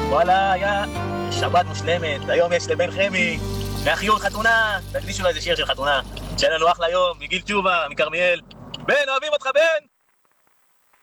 וואלה, היה שבת מושלמת, היום יש לבן חמי, מהחיול חתונה, תקדישו לו איזה שיר של חתונה, שיהיה לנו אחלה יום, מגיל תשובה, מכרמיאל. בן, אוהבים אותך, בן!